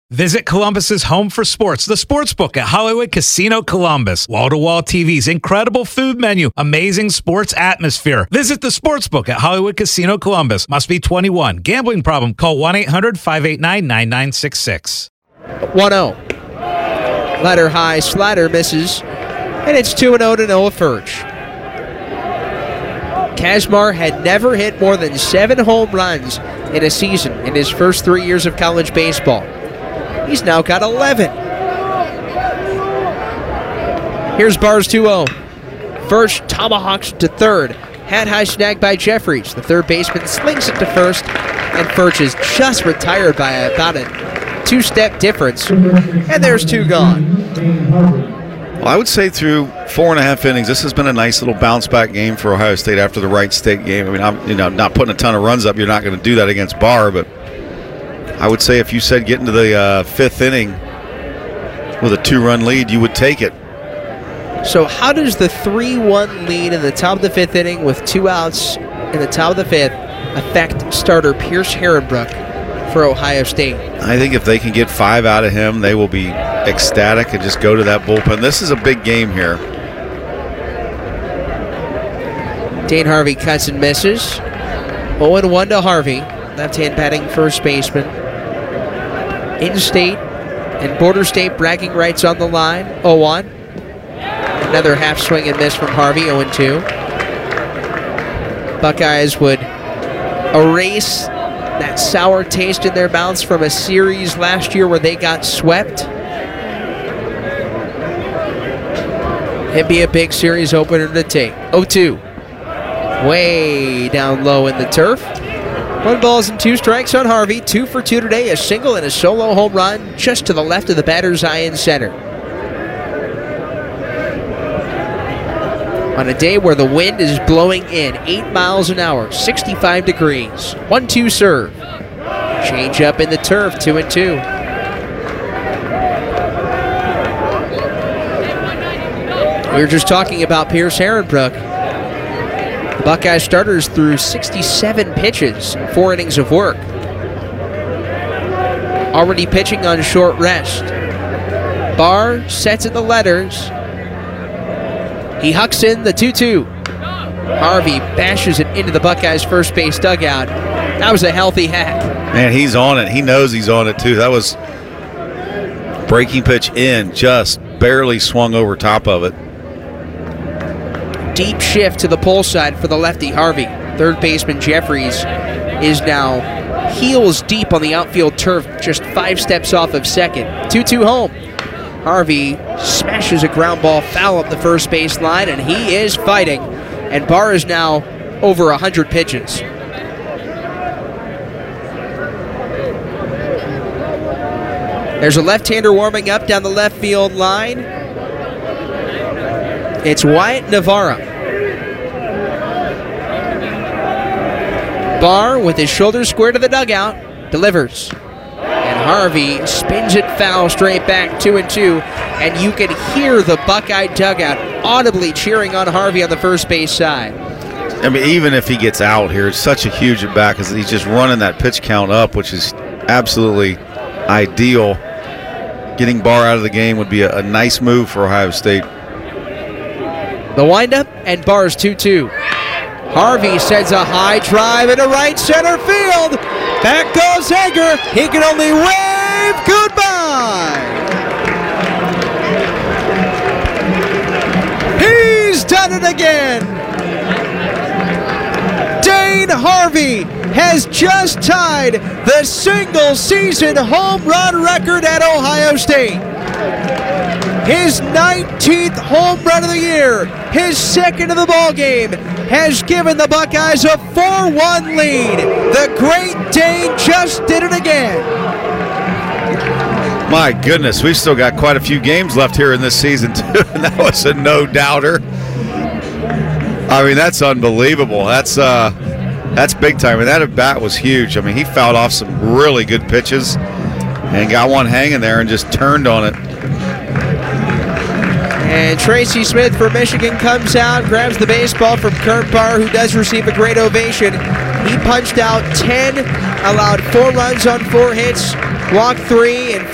Visit Columbus's home for sports, the Sportsbook at Hollywood Casino Columbus. Wall-to-wall TVs, incredible food menu, amazing sports atmosphere. Visit the Sportsbook at Hollywood Casino Columbus. Must be 21. Gambling problem? Call 1-800-589-9966. 1-0. Letter high, slider misses, and it's 2-0 to Noah Furch. Kazmar had never hit more than 7 home runs in a season in his first 3 years of college baseball. He's now got 11. Here's Bars 2-0. Furch tomahawks to third. Hat high snag by Jeffries. The third baseman slings it to first, and Furch is just retired by about a 2-step difference. And there's 2 gone. Well, I would say through 4.5 innings, this has been a nice little bounce-back game for Ohio State after the Wright State game. I mean, I'm not putting a ton of runs up. You're not going to do that against Barr, but I would say if you said get into the 5th inning with a 2-run lead, you would take it. So how does the 3-1 lead in the top of the 5th inning with 2 outs in the top of the 5th affect starter Pierce Herrenbrook for Ohio State? I think if they can get 5 out of him, they will be ecstatic and just go to that bullpen. This is a big game here. Dane Harvey cuts and misses. 0-1 to Harvey. Left-hand batting first baseman. In-state and border state bragging rights on the line. 0-1. Another half swing and miss from Harvey. 0-2. Buckeyes would erase that sour taste in their mouths from a series last year where they got swept. It'd be a big series opener to take. 0-2. Way down low in the turf. 1 balls and 2 strikes on Harvey. 2 for 2 today. A single and a solo home run just to the left of the batter's eye in center. On a day where the wind is blowing in 8 miles an hour, 65 degrees. 1-2 serve. Change up in the turf. 2-2. We were just talking about Pierce Herrenbrook. The Buckeye starters threw 67 pitches, 4 innings of work. Already pitching on short rest. Barr sets in the letters. He hucks in the 2-2. Harvey bashes it into the Buckeyes' first base dugout. That was a healthy hack. Man, he's on it. He knows he's on it, too. That was breaking pitch in, just barely swung over top of it. Deep shift to the pull side for the lefty Harvey. Third baseman Jeffries is now heels deep on the outfield turf, just 5 steps off of second. 2-2 home. Harvey smashes a ground ball foul up the first base line, and he is fighting. And Barr is now over 100 pitches. There's a left-hander warming up down the left field line. It's Wyatt Navarro. Barr, with his shoulder square to the dugout, delivers. And Harvey spins it foul straight back, 2-2. And you can hear the Buckeye dugout audibly cheering on Harvey on the first base side. I mean, even if he gets out here, it's such a huge at bat because he's just running that pitch count up, which is absolutely ideal. Getting Barr out of the game would be a nice move for Ohio State. The windup, and Barr's 2-2. Harvey sends a high drive into right center field. Back goes Hager. He can only wave goodbye. He's done it again. Dane Harvey has just tied the single-season home run record at Ohio State. His 19th home run of the year, his second of the ball game, has given the Buckeyes a 4-1 lead. The Great Dane just did it again. My goodness, we've still got quite a few games left here in this season, too, and that was a no-doubter. I mean, that's unbelievable. That's big time. And that at bat was huge. I mean, he fouled off some really good pitches and got one hanging there and just turned on it. And Tracy Smith for Michigan comes out, grabs the baseball from Kurt Barr, who does receive a great ovation. He punched out 10, allowed 4 runs on 4 hits, walked 3, and